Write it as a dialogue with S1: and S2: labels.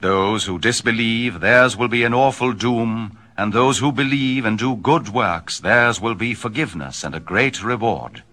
S1: Those who disbelieve, theirs will be an awful doom, and those who believe and do good works, theirs will be forgiveness and a great reward.